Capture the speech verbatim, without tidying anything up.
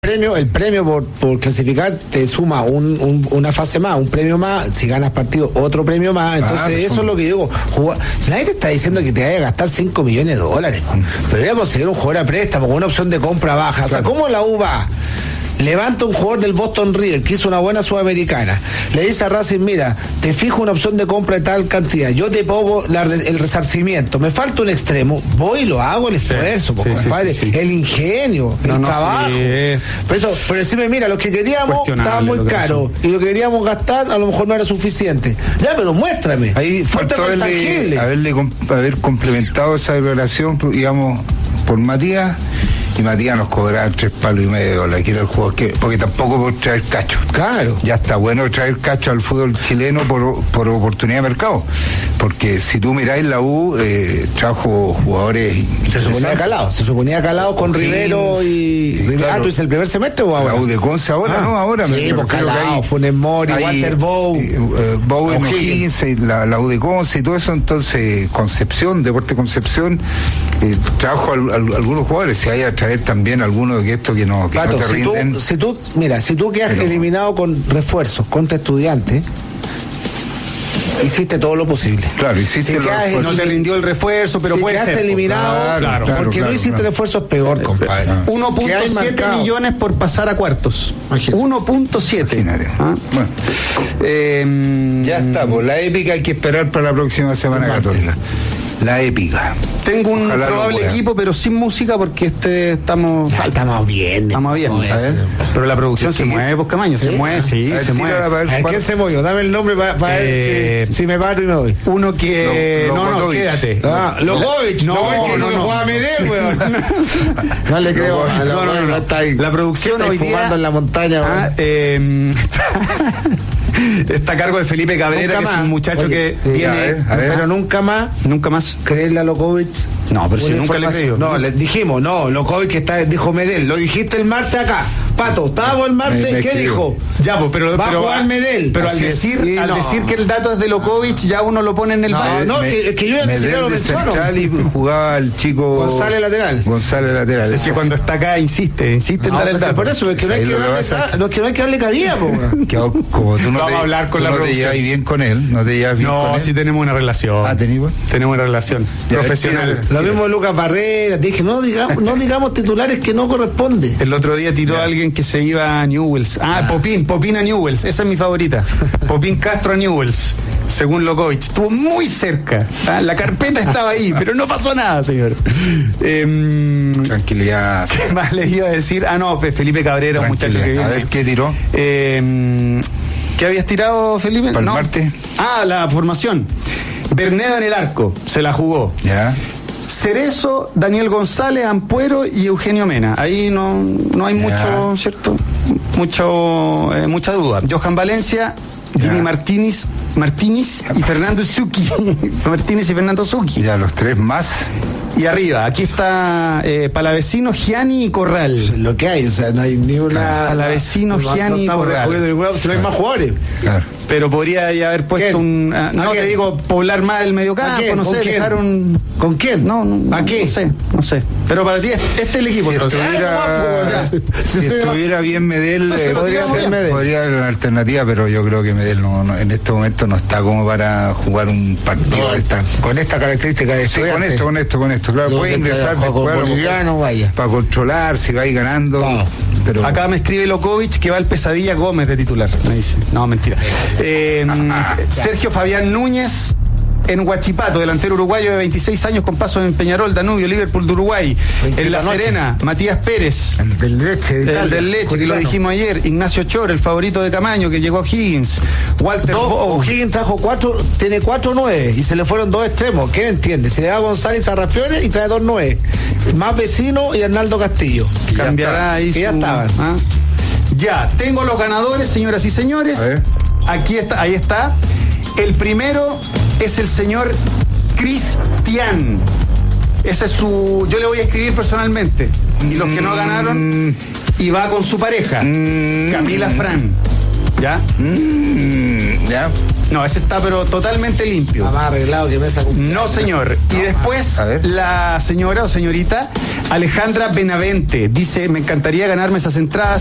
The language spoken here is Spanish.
premio, el premio por, por clasificar te suma un, un, una fase más, un premio más, si ganas partido otro premio más, entonces ah, eso es lo que digo, jugar, nadie te está diciendo que te vaya a gastar cinco millones de dólares, mm. pero voy a conseguir un jugador a préstamo con una opción de compra baja, claro. O sea, ¿cómo la U va? Levanta un jugador del Boston River que hizo una buena sudamericana, le dice a Racing, mira, te fijo una opción de compra de tal cantidad, yo te pongo la, el resarcimiento, me falta un extremo, voy y lo hago el esfuerzo, sí, sí, compadre, sí, sí, sí. el ingenio, no, el no, trabajo. Sí, eh. Por eso, pero decirme, mira, lo que queríamos estaba muy caro y lo que queríamos gastar a lo mejor no era suficiente. Ya, pero muéstrame. Ahí faltó haberle, haberle haber complementado esa declaración, digamos, por Matías. Y Matías nos cobraba tres palos y medio de dólares, que era el jugador que, porque tampoco por traer cacho. Claro. Ya está bueno traer cacho al fútbol chileno por, por oportunidad de mercado. Porque si tú miráis la U, eh, trajo jugadores. Se suponía calado, se suponía calado con Rivero y. Claro. Rivero, ¿es el primer semestre o ahora? La U de Conce ahora, ah, no, ahora. Sí, me pues calado, Funes Mori, Walter Bow. Eh, eh, Bow en quince, la, la U de Conce y todo eso, entonces, Concepción, Deporte Concepción, eh, trajo al, al, algunos jugadores, si hay a traer también algunos de estos que no, que Pato, no te si rinden. Tú, si tú, mira, si tú quedas pero, eliminado con refuerzos contra Estudiantes, hiciste todo lo posible. Claro, hiciste si lo quedas, lo, no te rindió el refuerzo, pero si puede ser eliminado, claro, claro, claro, porque claro, no hiciste claro. el esfuerzo es peor, compadre. uno punto siete millones por pasar a cuartos. uno punto siete. ¿Ah? Bueno. Eh, ya está, pues la épica hay que esperar para la próxima semana católica. La épica. Tengo un Ojalá probable equipo, pero sin música porque este estamos. Ya, estamos bien. Estamos bien. No, pero la producción se mueve, pues Camaño, ¿sí? se mueve, sí, ver, se mueve. A ver, ¿a quién se movió? Dame el nombre para pa eh, ver si, si me parto y me voy. Uno que. Lo, no, no, no, quédate. Ah, Logovic. No, no, no, no, no. Juega Medel, weón. No le creo. No, no, no, no. Está ahí. La producción hoy día. Fumando en la montaña, ah, eh, está a cargo de Felipe Cabrera, que es un muchacho Oye, que sí, viene. A ver, a ver. Pero nunca más. Nunca más. Creerle a Lokovic. No, pero si nunca le creo. No, le dijimos, no, Lokovic que está, dijo Medel. Lo dijiste el martes acá. Pato, estábamos el martes, me, me ¿qué creo. dijo? Ya, pues, pero. Va pero, a jugar Medel. Pero al decir, sí, al no. decir que el dato es de Lokovic, ya uno lo pone en el No, baile. no, me, que, que yo ni siquiera lo menciono. Y jugaba el chico. González lateral. González lateral. Es que cuando está acá insiste, insiste en no, dar el dato. Por eso, es que no hay que, darle, a... no, que no hay que darle cabida, po. Como tú no Vamos te, a hablar con tú la no te llevas bien con él, no te llevas bien no, con él. sí tenemos una relación. Ah, ¿tenemos? Tenemos una relación ya, profesional. Lo mismo Lucas Barrera, te dije, no digamos, no digamos titulares que no corresponde. El otro día tiró a alguien que se iba a Newells. Ah, ah, Popín, Popín a Newells, esa es mi favorita. Popín Castro a Newells, según Lokovic. Estuvo muy cerca. ¿Ah? La carpeta estaba ahí, pero no pasó nada, señor. Eh, Tranquilidad. ¿Qué más les iba a decir? Ah, no, Felipe Cabrera, un muchacho que viene. A ver, ¿qué tiró? Eh, ¿Qué habías tirado, Felipe? ¿Para el no. martes? Ah, la formación. Bernedo en el arco, se la jugó. Ya. Cerezo, Daniel González, Ampuero y Eugenio Mena. Ahí no, no hay yeah. mucho, ¿cierto? Mucho, eh, mucha duda. Johan Valencia, Jimmy yeah. Martínez, Martínez y Fernando Zucchi. Martínez y Fernando Zucchi. Ya, los tres más. Y arriba, aquí está eh, Palavecino, Gianni y Corral. Lo que hay, o sea, no hay ni una. Palavecino, no, Gianni no y Corral. Si no hay más jugadores. Claro. Pero podría ya haber puesto ¿Quién? un. Uh, no te digo poblar más el mediocampo, no sé, quién? dejar un. ¿Con quién? No, no. ¿A qué? No sé, no sé. Pero para ti, este es el equipo. Si entonces. estuviera, si si estuviera bien Medel, eh, podría ser Medel. Podría haber una alternativa, pero yo creo que Medel no, no, en este momento no está como para jugar un partido no, de esta, con esta característica de sí, con esto, con esto, con esto. Claro, puede ingresar después vaya. para controlar si va a ir ganando. No. Pero... Acá me escribe Lokovic que va el Pesadilla Gómez de titular, me dice. No, mentira. Eh, Sergio Fabián Núñez en Huachipato, delantero uruguayo de veintiséis años con paso en Peñarol, Danubio, Liverpool de Uruguay. En La Serena, Matías Pérez. El del Leche. De el del Leche, que lo dijimos ayer. Ignacio Chor, el favorito de Camaño, que llegó a Higgins. Walter Bow. Higgins trajo cuatro, tiene cuatro nueve y se le fueron dos extremos. ¿Qué entiende? Se le da a González a Rafiore y trae dos nueve. Más Vecino y Arnaldo Castillo. Que cambiará ahí. Que su... ya estaban. ¿Ah? Ya, tengo los ganadores, señoras y señores. A ver. Aquí está, ahí está. El primero es el señor Cristian. Ese es su. Yo le voy a escribir personalmente. Y los que no ganaron, y va con su pareja, Camila Fran. ¿Ya? ¿Ya? No, ese está pero totalmente limpio. Está más arreglado que mesa. No, señor. Y después la señora o señorita Alejandra Benavente dice, me encantaría ganarme esas entradas.